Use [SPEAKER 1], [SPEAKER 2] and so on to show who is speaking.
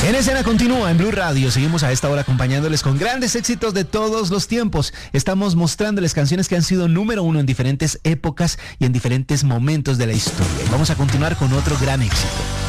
[SPEAKER 1] En Escena continúa en Blue Radio. Seguimos a esta hora acompañándoles con grandes éxitos de todos los tiempos. Estamos mostrándoles canciones que han sido número uno en diferentes épocas y en diferentes momentos de la historia. Y vamos a continuar con otro gran éxito.